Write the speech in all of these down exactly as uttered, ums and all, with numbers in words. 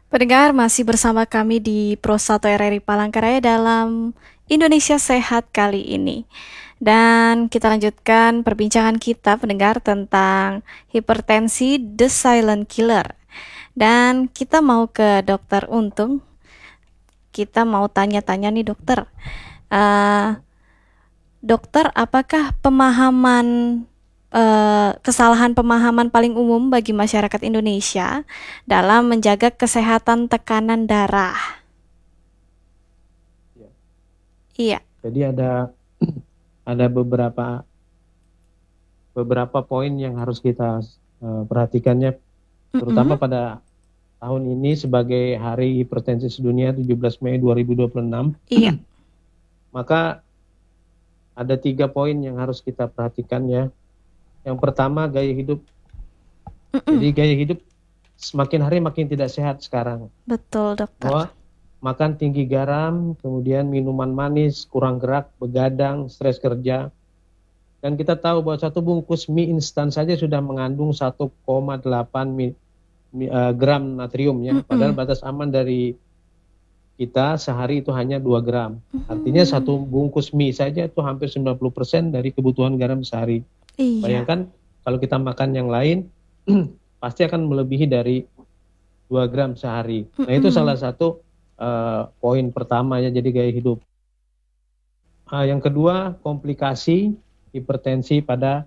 Pendengar masih bersama kami di Pro satu R R I Palangkaraya dalam Indonesia Sehat kali ini. Dan kita lanjutkan perbincangan kita pendengar tentang hipertensi the silent killer. Dan kita mau ke Dokter Untung. Kita mau tanya-tanya nih dokter. Eh, dokter, apakah pemahaman eh, kesalahan pemahaman paling umum bagi masyarakat Indonesia dalam menjaga kesehatan tekanan darah? Ya. Iya. Jadi ada ada beberapa beberapa poin yang harus kita uh, perhatikannya, terutama Mm-mm. pada tahun ini sebagai Hari Hipertensi Sedunia tujuh belas Mei dua ribu dua puluh enam. Iya. Maka ada tiga poin yang harus kita perhatikan ya. Yang pertama, gaya hidup. Mm-mm. Jadi gaya hidup semakin hari makin tidak sehat sekarang. Betul dokter. Bahwa makan tinggi garam, kemudian minuman manis, kurang gerak, begadang, stres kerja. Dan kita tahu bahwa satu bungkus mie instan saja sudah mengandung satu koma delapan mi- mi- eh, gram natrium ya. Padahal Mm-mm. batas aman dari kita sehari itu hanya dua gram. Artinya Mm. satu bungkus mie saja itu hampir sembilan puluh persen dari kebutuhan garam sehari. Iya. Bayangkan kalau kita makan yang lain pasti akan melebihi dari dua gram sehari. Nah, itu salah Mm-mm. satu eh, poin pertama ya, jadi gaya hidup. Ah, yang kedua, komplikasi hipertensi pada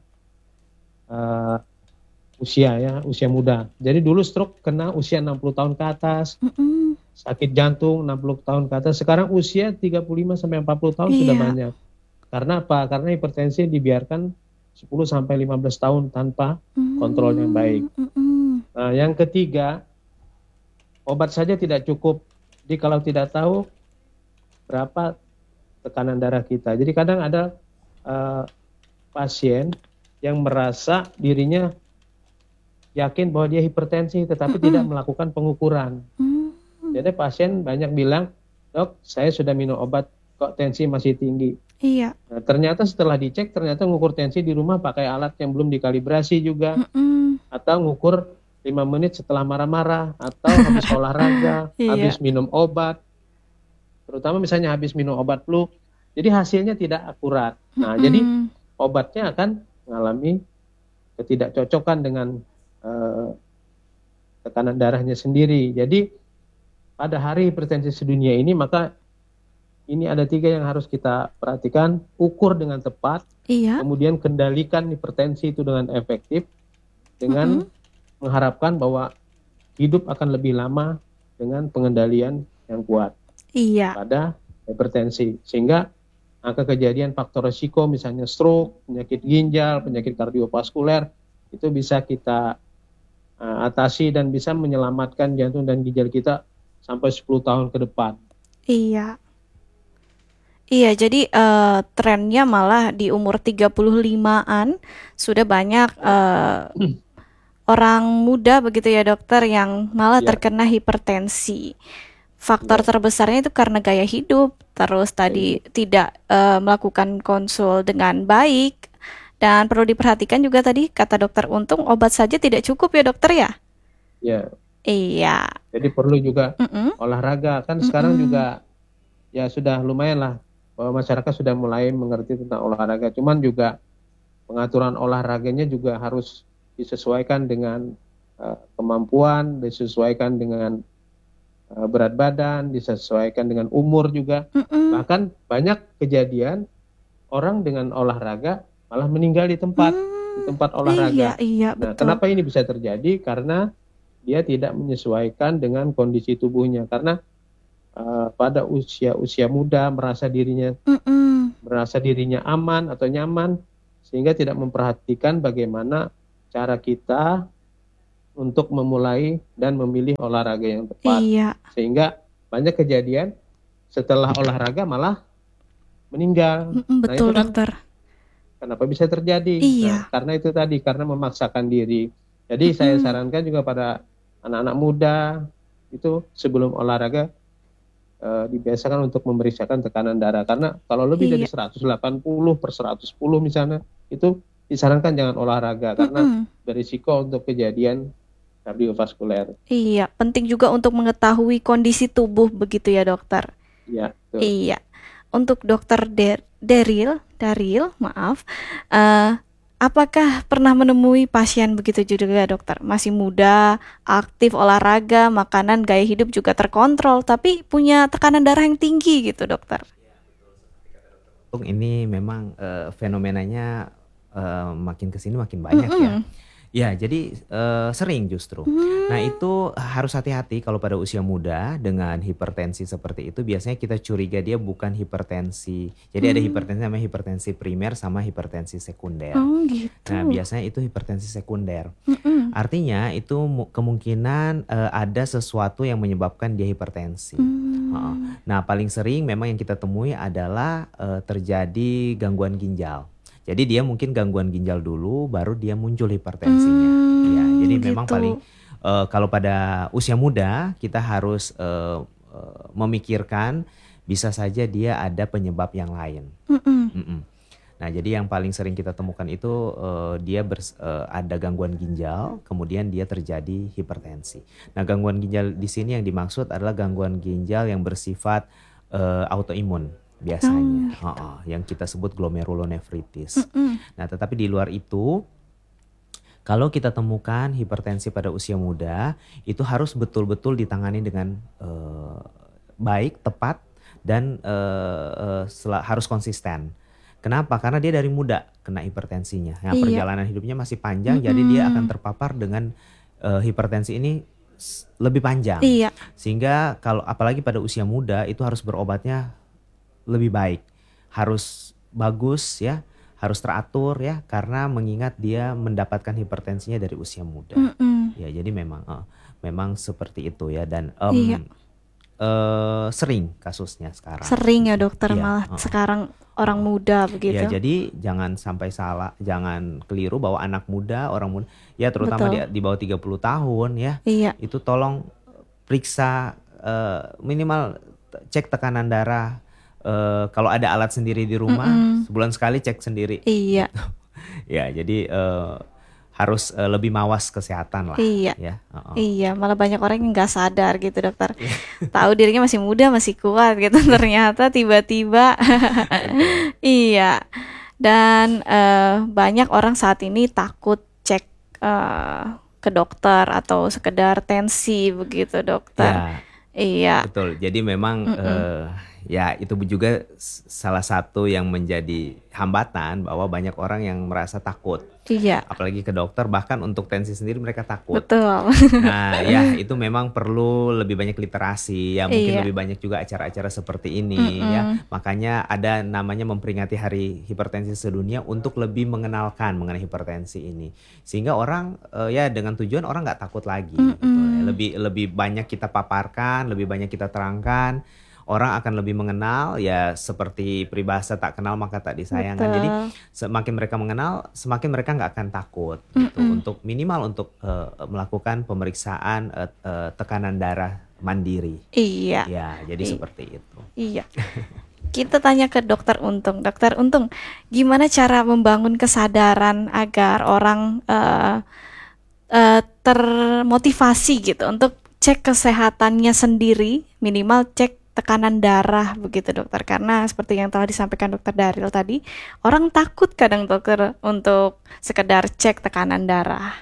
eh, usia ya, usia muda. Jadi dulu stroke kena usia enam puluh tahun ke atas, Mm-mm. sakit jantung enam puluh tahun ke atas. Sekarang usia tiga puluh lima sampai empat puluh tahun sudah Iya. banyak. Karena apa? Karena hipertensi dibiarkan sepuluh sampai lima belas tahun tanpa kontrol yang baik. Mm. Mm-mm. Nah, yang ketiga, obat saja tidak cukup. Jadi kalau tidak tahu berapa tekanan darah kita. Jadi kadang ada uh, pasien yang merasa dirinya yakin bahwa dia hipertensi tetapi tidak Mm-mm. melakukan pengukuran. Mm. Jadi pasien banyak bilang, dok saya sudah minum obat kok tensi masih tinggi. Iya. Nah, ternyata setelah dicek ternyata ngukur tensi di rumah pakai alat yang belum dikalibrasi juga, Mm-mm. atau ngukur lima menit setelah marah-marah, atau habis olahraga, Iya. habis minum obat, terutama misalnya habis minum obat flu. Jadi hasilnya tidak akurat. Nah, jadi Mm-mm. obatnya akan mengalami ketidakcocokan dengan eh, tekanan darahnya sendiri. Jadi pada hari hipertensi sedunia ini, maka ini ada tiga yang harus kita perhatikan: ukur dengan tepat, Iya. kemudian kendalikan hipertensi itu dengan efektif, dengan Mm-mm. mengharapkan bahwa hidup akan lebih lama dengan pengendalian yang kuat Iya. pada hipertensi. Sehingga angka kejadian faktor risiko misalnya stroke, penyakit ginjal, penyakit kardiovaskuler itu bisa kita uh, atasi dan bisa menyelamatkan jantung dan ginjal kita sampai sepuluh tahun ke depan. Iya. Iya, jadi eh, trennya malah di umur tiga puluh limaan sudah banyak eh, orang muda begitu ya dokter yang malah Ya, terkena hipertensi. Faktor ya, terbesarnya itu karena gaya hidup, terus kayak tadi gitu. tidak eh, melakukan konsul dengan baik, dan perlu diperhatikan juga tadi kata dokter Untung obat saja tidak cukup ya dokter ya? Ya, Iya. jadi perlu juga Mm-mm. olahraga. Kan sekarang Mm-mm. juga ya sudah lumayan lah bahwa masyarakat sudah mulai mengerti tentang olahraga. Cuman juga pengaturan olahraganya juga harus disesuaikan dengan uh, kemampuan, disesuaikan dengan uh, berat badan, disesuaikan dengan umur juga. Mm-mm. Bahkan banyak kejadian orang dengan olahraga malah meninggal di tempat di Hmm, tempat iya, olahraga. iya, Nah, betul. kenapa ini bisa terjadi? Karena dia tidak menyesuaikan dengan kondisi tubuhnya. Karena uh, pada usia-usia muda merasa dirinya Mm-mm. merasa dirinya aman atau nyaman, sehingga tidak memperhatikan bagaimana cara kita untuk memulai dan memilih olahraga yang tepat. Iya. Sehingga banyak kejadian setelah olahraga malah meninggal. Mm-mm, Nah, itu betul kan dokter. kenapa bisa terjadi? Nah, Iya. karena itu tadi, karena memaksakan diri. Jadi saya Mm-mm. sarankan juga pada anak-anak muda itu sebelum olahraga eh, dibiasakan untuk memeriksakan tekanan darah. Karena kalau lebih dari Iya. seratus delapan puluh per seratus sepuluh misalnya, itu disarankan jangan olahraga karena Mm-mm. berisiko untuk kejadian kardiovaskuler. Iya, penting juga untuk mengetahui kondisi tubuh begitu ya dokter. Ya, betul. Iya, untuk dokter Der- Deril, Daril, maaf, eh, apakah pernah menemui pasien begitu juga dokter? Masih muda, aktif olahraga, makanan, gaya hidup juga terkontrol, tapi punya tekanan darah yang tinggi gitu dokter. Ini memang eh, fenomenanya eh, makin kesini makin banyak ya. Mm-mm. Ya, jadi eh, sering justru. Nah, Hmm. itu harus hati-hati kalau pada usia muda dengan hipertensi seperti itu. Biasanya kita curiga dia bukan hipertensi. Jadi ada Hmm. hipertensi namanya hipertensi primer sama hipertensi sekunder. Oh Nah, gitu. biasanya itu hipertensi sekunder. Mm-mm. Artinya itu mu- kemungkinan eh, ada sesuatu yang menyebabkan dia hipertensi. Heeh. Hmm. Nah, paling sering memang yang kita temui adalah eh, terjadi gangguan ginjal. Jadi dia mungkin gangguan ginjal dulu, baru dia muncul hipertensinya. Ya, jadi Hmm, memang gitu. paling eh, kalau pada usia muda kita harus eh, eh, memikirkan bisa saja dia ada penyebab yang lain. Mm-mm. Mm-mm. Nah, jadi yang paling sering kita temukan itu eh, dia bers- eh, ada gangguan ginjal, kemudian dia terjadi hipertensi. Nah, gangguan ginjal di sini yang dimaksud adalah gangguan ginjal yang bersifat eh, autoimun Oh biasanya, gitu. Heeh, yang kita sebut glomerulonefritis. Mm-mm. Nah, tetapi di luar itu, kalau kita temukan hipertensi pada usia muda, itu harus betul-betul ditangani dengan eh, baik, tepat, dan eh, eh, sela- harus konsisten. Kenapa? Karena dia dari muda kena hipertensinya. Nah, Iya. perjalanan hidupnya masih panjang, jadi dia akan Mm-mm. terpapar dengan eh, hipertensi ini s- lebih panjang. Iya. Sehingga kalau apalagi pada usia muda itu harus berobatnya lebih baik, harus bagus ya, harus teratur ya, karena mengingat dia mendapatkan hipertensinya dari usia muda. Mm-mm. Ya, jadi memang eh, memang seperti itu ya, dan Iya. em, eh, sering kasusnya sekarang. Sering ya Mm-mm. dokter, Iya, malah heeh, sekarang orang heeh. muda Ya, begitu. jadi jangan sampai salah, jangan keliru bahwa anak muda, orang muda, ya terutama di, Betul. di bawah tiga puluh tahun ya, Iya. itu tolong periksa eh, minimal te- cek tekanan darah. Eh, kalau ada alat sendiri di rumah, Mm-mm. sebulan sekali cek sendiri Iya. gitu. Ya, jadi eh, harus eh, lebih mawas kesehatan lah Iya. ya. Heeh. Iya, malah banyak orang yang nggak sadar gitu dokter. Iya, Tahu dirinya masih muda, masih kuat gitu. Ternyata tiba-tiba betul. iya. Dan eh, banyak orang saat ini takut cek eh, ke dokter atau sekedar tensi begitu dokter. Ya, Iya. betul. Jadi memang Mm-mm. eh, ya itu juga s- salah satu yang menjadi hambatan bahwa banyak orang yang merasa takut, Iya, apalagi ke dokter, bahkan untuk tensi sendiri mereka takut. betul. Nah, ya itu memang perlu lebih banyak literasi, ya mungkin Iya. lebih banyak juga acara-acara seperti ini ya. Mm-mm. Makanya ada namanya memperingati Hari Hipertensi Sedunia untuk lebih mengenalkan mengenai hipertensi ini. Sehingga orang eh, ya dengan tujuan orang nggak takut lagi gitu ya. Mm-mm. Lebih lebih banyak kita paparkan, lebih banyak kita terangkan. Orang akan lebih mengenal, ya seperti peribahasa tak kenal maka tak disayangkan. Jadi Betul. semakin mereka mengenal, semakin mereka nggak akan takut gitu Mm-mm. untuk minimal untuk eh, melakukan pemeriksaan eh, eh, tekanan darah mandiri. Iya. Ya, jadi I- seperti itu. iya. Kita tanya ke dokter Untung. Dokter Untung, gimana cara membangun kesadaran agar orang eh, eh, termotivasi gitu untuk cek kesehatannya sendiri, minimal cek tekanan darah begitu dokter. Karena seperti yang telah disampaikan dokter Daril tadi, orang takut kadang dokter untuk sekedar cek tekanan darah.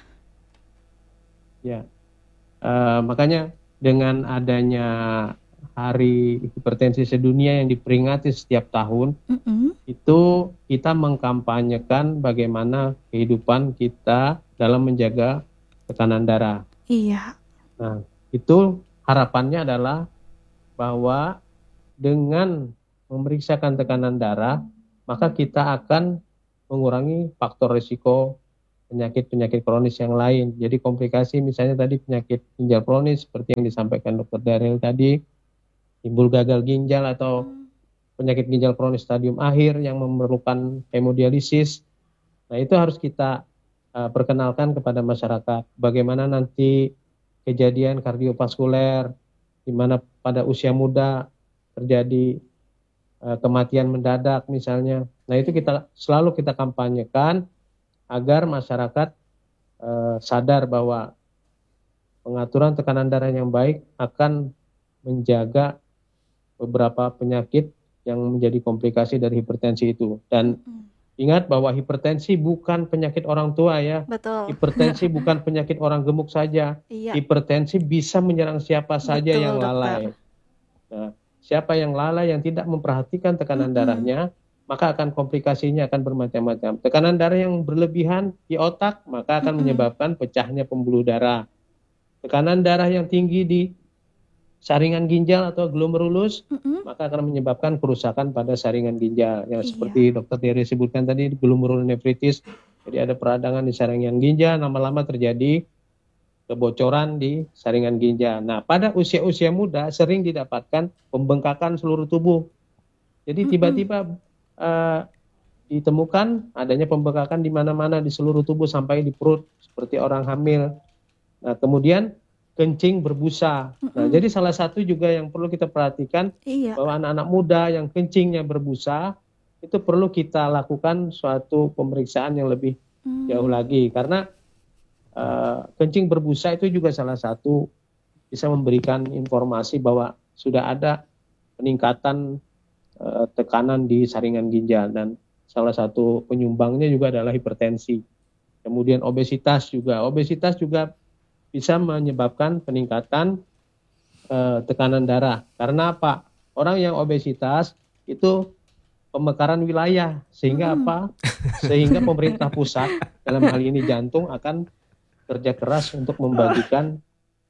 Ya, Eh, makanya dengan adanya Hari Hipertensi Sedunia yang diperingati setiap tahun, Mm-mm. itu kita mengkampanyekan bagaimana kehidupan kita dalam menjaga tekanan darah. Iya. Nah, itu harapannya adalah bahwa dengan memeriksakan tekanan darah, maka kita akan mengurangi faktor risiko penyakit-penyakit kronis yang lain. Jadi komplikasi misalnya tadi penyakit ginjal kronis seperti yang disampaikan dokter Daryl tadi, timbul gagal ginjal atau penyakit ginjal kronis stadium akhir yang memerlukan hemodialisis. Nah, itu harus kita uh, perkenalkan kepada masyarakat. Bagaimana nanti kejadian kardiovaskuler di mana pada usia muda terjadi uh, kematian mendadak misalnya. Nah, itu kita selalu kita kampanyekan agar masyarakat uh, sadar bahwa pengaturan tekanan darah yang baik akan menjaga beberapa penyakit yang menjadi komplikasi dari hipertensi itu. Dan ingat bahwa hipertensi bukan penyakit orang tua ya. Betul. Hipertensi bukan penyakit orang gemuk saja. Iya. Hipertensi bisa menyerang siapa saja Betul, yang dokter. lalai. Nah, siapa yang lalai yang tidak memperhatikan tekanan Mm-mm. darahnya, maka akan komplikasinya akan bermacam-macam. Tekanan darah yang berlebihan di otak, maka akan Mm-mm. menyebabkan pecahnya pembuluh darah. Tekanan darah yang tinggi di saringan ginjal atau glomerulus, Mm-mm. maka akan menyebabkan kerusakan pada saringan ginjal. Yang Iya. seperti dokter Dery sebutkan tadi, glomerulonefritis. Jadi ada peradangan di saringan ginjal, lama-lama terjadi kebocoran di saringan ginjal. Nah, pada usia-usia muda sering didapatkan pembengkakan seluruh tubuh. Jadi Mm-mm. tiba-tiba uh, ditemukan adanya pembengkakan di mana-mana di seluruh tubuh sampai di perut seperti orang hamil. Nah, kemudian kencing berbusa. Nah, Mm-mm. jadi salah satu juga yang perlu kita perhatikan Iya. bahwa anak-anak muda yang kencingnya berbusa itu perlu kita lakukan suatu pemeriksaan yang lebih Hmm. jauh lagi karena uh, kencing berbusa itu juga salah satu bisa memberikan informasi bahwa sudah ada peningkatan uh, tekanan di saringan ginjal dan salah satu penyumbangnya juga adalah hipertensi. Kemudian obesitas juga. Obesitas juga bisa menyebabkan peningkatan uh, tekanan darah. Karena apa? Orang yang obesitas itu pemekaran wilayah sehingga Mm-mm. apa? Sehingga pemerintah pusat dalam hal ini jantung akan kerja keras untuk membagikan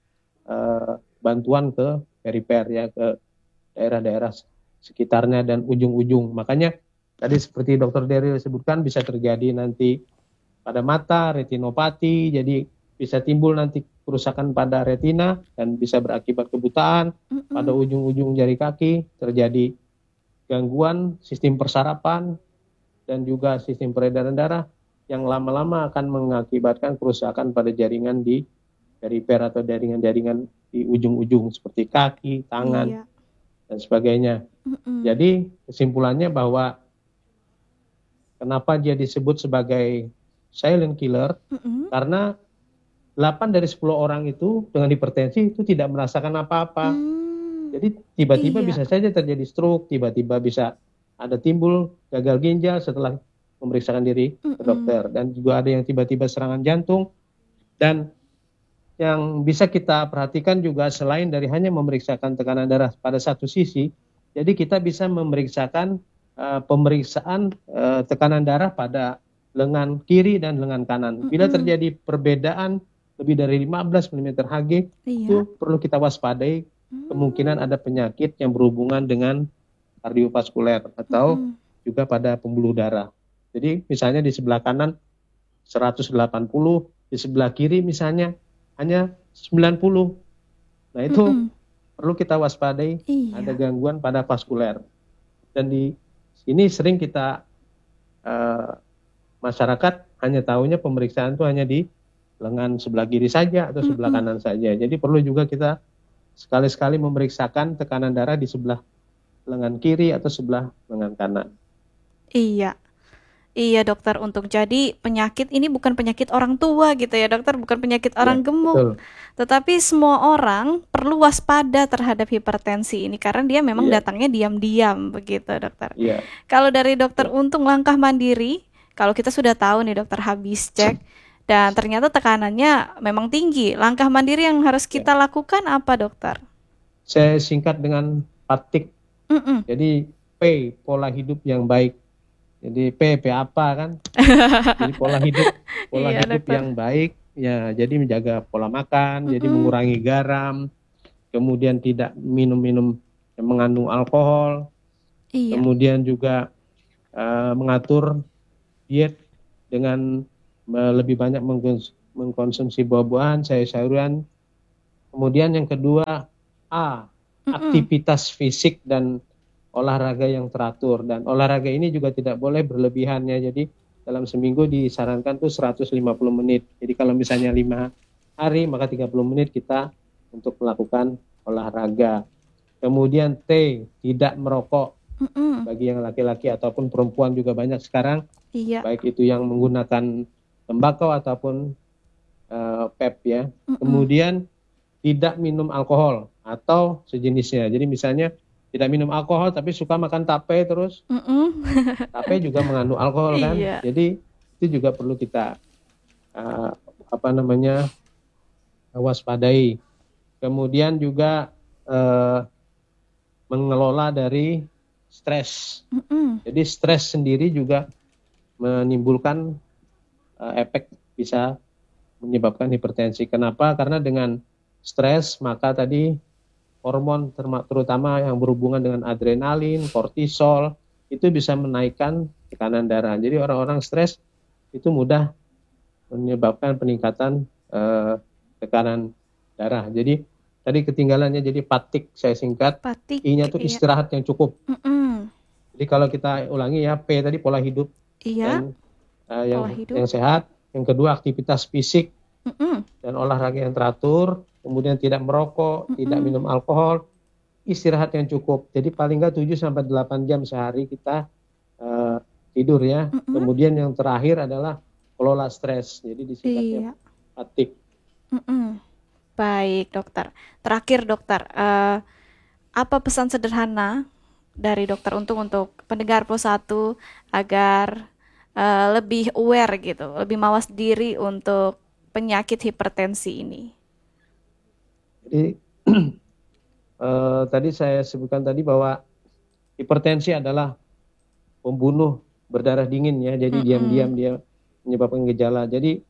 uh, bantuan ke perifer ya, ke daerah-daerah sekitarnya dan ujung-ujung. Makanya tadi seperti dokter Dery sebutkan bisa terjadi nanti pada mata retinopati, jadi bisa timbul nanti kerusakan pada retina dan bisa berakibat kebutaan. Mm-mm. Pada ujung-ujung jari kaki terjadi gangguan sistem persarapan dan juga sistem peredaran darah yang lama-lama akan mengakibatkan kerusakan pada jaringan di perifer atau jaringan-jaringan di ujung-ujung seperti kaki, tangan, Iya. dan sebagainya. Mm-mm. Jadi kesimpulannya bahwa kenapa dia disebut sebagai silent killer, Mm-mm. karena delapan dari sepuluh orang itu dengan hipertensi itu tidak merasakan apa-apa. Hmm. Jadi tiba-tiba Iya. bisa saja terjadi stroke, tiba-tiba bisa ada timbul gagal ginjal setelah memeriksakan diri ke Mm-mm. dokter. Dan juga ada yang tiba-tiba serangan jantung. Dan yang bisa kita perhatikan juga selain dari hanya memeriksakan tekanan darah pada satu sisi, jadi kita bisa memeriksakan uh, pemeriksaan uh, tekanan darah pada lengan kiri dan lengan kanan. Bila Mm-mm. terjadi perbedaan lebih dari lima belas milimeter Hg, Iya. itu perlu kita waspadai kemungkinan ada penyakit yang berhubungan dengan kardiovaskuler atau Mm-mm. juga pada pembuluh darah. Jadi misalnya di sebelah kanan seratus delapan puluh, di sebelah kiri misalnya hanya sembilan puluh. Nah itu Mm-mm. perlu kita waspadai Iya. ada gangguan pada vaskuler. Dan di sini sering kita uh, masyarakat hanya tahunya pemeriksaan itu hanya di lengan sebelah kiri saja atau sebelah Mm-mm. kanan saja. Jadi perlu juga kita sekali-sekali memeriksakan tekanan darah di sebelah lengan kiri atau sebelah lengan kanan. Iya. Iya dokter, untuk jadi penyakit ini bukan penyakit orang tua gitu ya dokter, bukan penyakit orang Ya, gemuk. betul. Tetapi semua orang perlu waspada terhadap hipertensi ini karena dia memang Iya. datangnya diam-diam begitu dokter. Iya. Kalau dari dokter Ya. Untung langkah mandiri, kalau kita sudah tahu nih dokter habis cek dan ternyata tekanannya memang tinggi, langkah mandiri yang harus Ya. kita lakukan apa dokter? Saya singkat dengan PATIK. Mm-mm. Jadi P, pola hidup yang baik. Jadi P, P apa kan? Jadi pola hidup, pola Iya hidup dokter. yang baik. Ya, jadi menjaga pola makan, jadi Mm-mm. mengurangi garam, kemudian tidak minum-minum yang mengandung alkohol, Iya. kemudian juga uh, mengatur diet dengan uh, lebih banyak mengkons- mengkonsumsi buah-buahan, sayur-sayuran. Kemudian yang kedua A, Mm-mm. aktivitas fisik dan olahraga yang teratur, dan olahraga ini juga tidak boleh berlebihan ya. Jadi dalam seminggu disarankan tuh seratus lima puluh menit. Jadi kalau misalnya lima hari maka tiga puluh menit kita untuk melakukan olahraga. Kemudian T, tidak merokok. Mm-mm. Bagi yang laki-laki ataupun perempuan juga banyak sekarang, Iya. baik itu yang menggunakan tembakau ataupun uh, vape ya. Mm-mm. Kemudian tidak minum alkohol atau sejenisnya. Jadi misalnya tidak minum alkohol tapi suka makan tape terus, Mm-mm. tape juga mengandung alkohol kan. Iya. Jadi itu juga perlu kita uh, apa namanya waspadai. Kemudian juga uh, mengelola dari stres. Mm-mm. Jadi stres sendiri juga menimbulkan uh, efek bisa menyebabkan hipertensi. Kenapa? Karena dengan stres maka tadi hormon terutama yang berhubungan dengan adrenalin, kortisol itu bisa menaikkan tekanan darah. Jadi orang-orang stres itu mudah menyebabkan peningkatan uh, tekanan darah. Jadi tadi ketinggalannya jadi fatigue saya singkat. Patik. I-nya tuh Iya. istirahat yang cukup. Mm-mm. Jadi kalau kita ulangi ya, P tadi pola hidup Iya. dan uh, yang Pola hidup. yang sehat. Yang kedua aktivitas fisik Mm-mm. dan olahraga yang teratur. Kemudian tidak merokok, Mm-mm. tidak minum alkohol, istirahat yang cukup. Jadi paling nggak tujuh sampai delapan jam sehari kita uh, tidur ya. Mm-mm. Kemudian yang terakhir adalah kelola stres. Jadi Iya. disingkatnya fatigue. Mm-mm. Baik dokter. Terakhir dokter, uh, apa pesan sederhana dari dokter Untung untuk pendengar Pro satu agar uh, lebih aware gitu, lebih mawas diri untuk penyakit hipertensi ini? Jadi uh, tadi saya sebutkan tadi bahwa hipertensi adalah pembunuh berdarah dingin ya. Jadi Mm-mm. diam-diam dia menyebabkan gejala. Jadi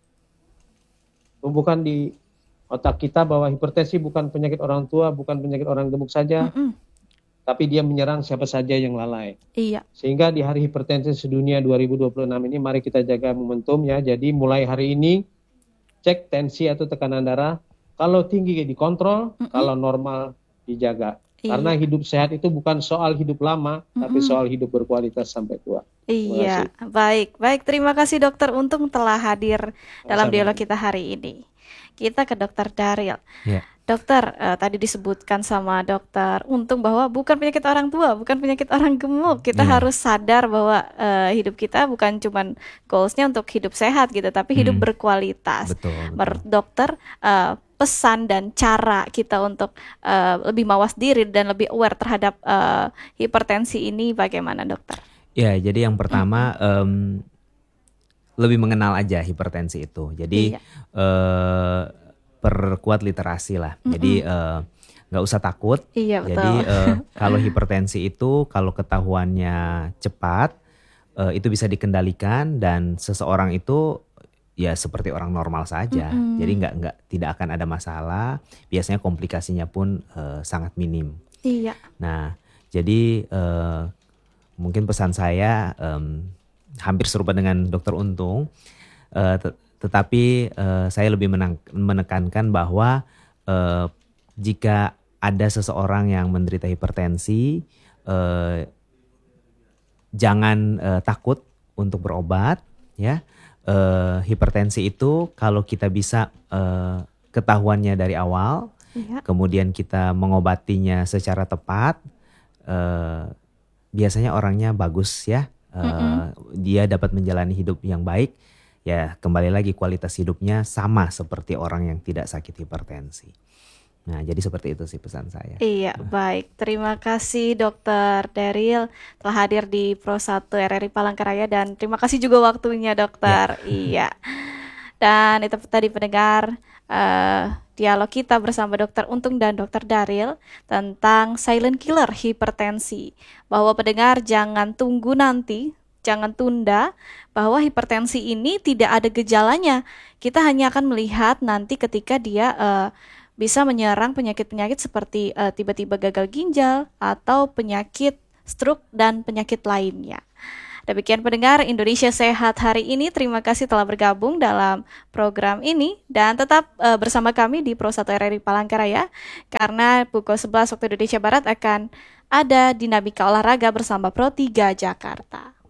tumbuhkan di otak kita bahwa hipertensi bukan penyakit orang tua, bukan penyakit orang gemuk saja, Mm-mm. tapi dia menyerang siapa saja yang lalai. Iya. Sehingga di Hari Hipertensi Sedunia dua ribu dua puluh enam ini mari kita jaga momentum ya. Jadi mulai hari ini cek tensi atau tekanan darah. Kalau tinggi dikontrol, Mm-mm. kalau normal dijaga. Iya. Karena hidup sehat itu bukan soal hidup lama, Mm-mm. tapi soal hidup berkualitas sampai tua. Terima Iya, kasih. baik, baik. Terima kasih dokter Untung telah hadir dalam Sama-sama. dialog kita hari ini. Kita ke dokter Daryl. Ya. Dokter, eh, tadi disebutkan sama dokter Untung bahwa bukan penyakit orang tua, bukan penyakit orang gemuk. Kita Iya. harus sadar bahwa eh, hidup kita bukan cuman goalsnya untuk hidup sehat gitu, tapi hidup Hmm. berkualitas. Betul, betul. Menurut dokter, eh, pesan dan cara kita untuk eh, lebih mawas diri dan lebih aware terhadap eh, hipertensi ini bagaimana dokter? Ya, jadi yang pertama em, lebih mengenal aja hipertensi itu. Jadi Iya. eh, perkuat literasi lah. Jadi eh, nggak usah takut. Iya, betul. Jadi eh, kalau hipertensi itu kalau ketahuannya cepat eh, itu bisa dikendalikan dan seseorang itu ya seperti orang normal saja. Mm-mm. Jadi nggak nggak tidak akan ada masalah. Biasanya komplikasinya pun eh, sangat minim. Iya. Nah, jadi eh, mungkin pesan saya em, hampir serupa dengan dokter Untung, eh, tet- tetapi eh, saya lebih menang- menekankan bahwa eh, jika ada seseorang yang menderita hipertensi, eh, jangan eh, takut untuk berobat, ya. Eh, hipertensi itu kalau kita bisa eh, ketahuannya dari awal, Iya. kemudian kita mengobatinya secara tepat, eh, biasanya orangnya bagus ya. Eh, Mm-mm. dia dapat menjalani hidup yang baik. Ya kembali lagi kualitas hidupnya sama seperti orang yang tidak sakit hipertensi. Nah jadi seperti itu sih pesan saya. Iya, baik. Terima kasih Dokter Daryl telah hadir di Pro satu R R I Palangkaraya dan terima kasih juga waktunya dokter. Iya. Dan itu tadi pendengar eh, dialog kita bersama Dokter Untung dan Dokter Daryl tentang silent killer hipertensi. Bahwa pendengar jangan tunggu nanti, jangan tunda bahwa hipertensi ini tidak ada gejalanya. Kita hanya akan melihat nanti ketika dia eh, bisa menyerang penyakit-penyakit seperti eh, tiba-tiba gagal ginjal atau penyakit stroke dan penyakit lainnya. Demikian pendengar Indonesia Sehat hari ini. Terima kasih telah bergabung dalam program ini dan tetap eh, bersama kami di Pro satu R R I Palangkaraya karena pukul sebelas waktu Indonesia Barat akan ada dinamika olahraga bersama Pro tiga Jakarta.